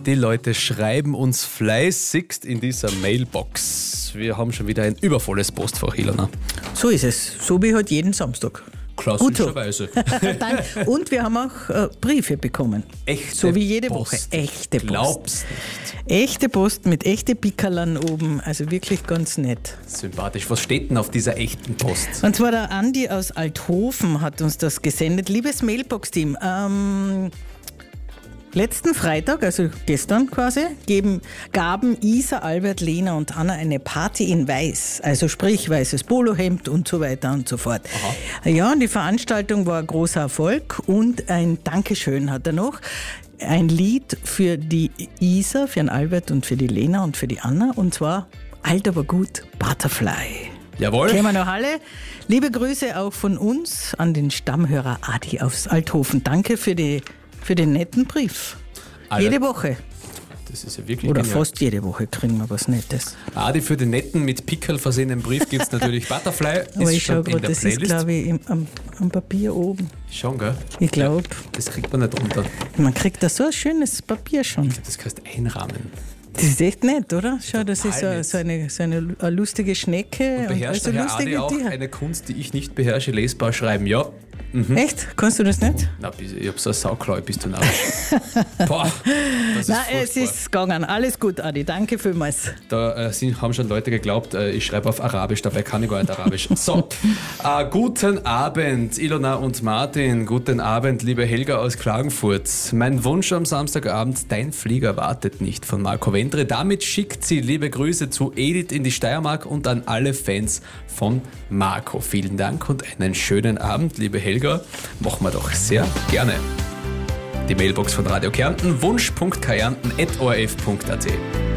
die Leute schreiben uns fleißigst in dieser Mailbox. Wir haben schon wieder ein übervolles Postfach, Ilona. So ist es, so wie halt jeden Samstag. Klassischerweise. Und wir haben auch Briefe bekommen. Echte so wie jede Post. Woche. Echte Post. Glaub's nicht. Echte Post mit echten Pickerlern oben, also wirklich ganz nett. Sympathisch. Was steht denn auf dieser echten Post? Und zwar der Andi aus Althofen hat uns das gesendet. Liebes Mailbox-Team, letzten Freitag, also gestern quasi, gaben Isa, Albert, Lena und Anna eine Party in Weiß. Also sprich weißes Polohemd und so weiter und so fort. Aha. Ja, und die Veranstaltung war ein großer Erfolg und ein Dankeschön hat er noch. Ein Lied für die Isa, für den Albert und für die Lena und für die Anna. Und zwar alt aber gut, Butterfly. Jawohl. Kennen wir noch alle. Liebe Grüße auch von uns an den Stammhörer Adi aus Althofen. Danke für den netten Brief. Jede Woche. Das ist ja wirklich Oder genial. fast jede Woche kriegen wir was Nettes. Adi, für den netten, mit Pickel versehenen Brief gibt es natürlich Butterfly. Aber ich schon schaue in gerade, der das ist, Playlist. glaube ich, am Papier oben. Schon, gell? Ich glaube, Das kriegt man nicht runter. man kriegt da so ein schönes Papier schon. Das kannst du einrahmen. Das ist echt nett, oder? Schau, das ist Total so eine lustige Schnecke. Und beherrscht also der Herr Adi lustige auch Tiere. eine Kunst, die ich nicht beherrsche, lesbar schreiben? Ja. Echt? Kannst du das nicht? Na, ich hab so eine Sauklau, bist du narrisch. Boah, das ist Nein, es furchtbar. ist gegangen. Alles gut, Adi. Danke vielmals. Da haben schon Leute geglaubt, ich schreibe auf Arabisch, dabei kann ich gar nicht Arabisch. So, guten Abend, Ilona und Martin. Guten Abend, liebe Helga aus Klagenfurt. Mein Wunsch am Samstagabend, dein Flieger wartet nicht von Marco Wendre. Damit schickt sie liebe Grüße zu Edith in die Steiermark und an alle Fans von Marco. Vielen Dank und einen schönen Abend, liebe Helga. Machen wir doch sehr gerne. Die Mailbox von Radio Kärnten, wunsch.kärnten@orf.at.